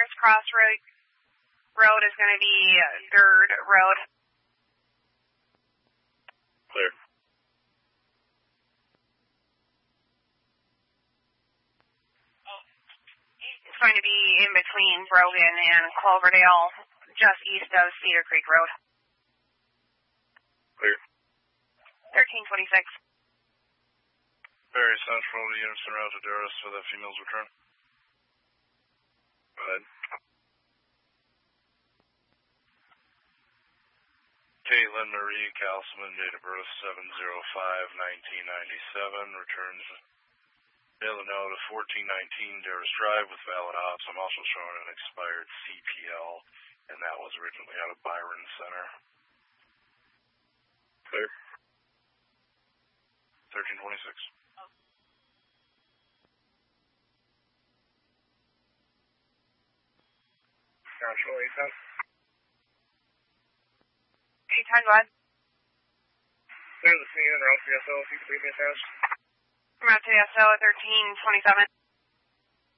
nearest road is going to be Gerd Road. Clear. It's going to be in between Brogan and Cloverdale, just east of Cedar Creek Road. Clear. 1326. Very Central, the units en route to Durris for the female's return. Go ahead. Caitlin Marie Calsman, date of birth 7/05/1997, returns Illinois to 1419 Durris Drive with valid ops. I'm also showing an expired CPL, and that was originally out of Byron Center. Clear. 1326. Central 810. 810, go ahead. Clear the scene, route to SO, if you could leave me attached. Route to SO 1327.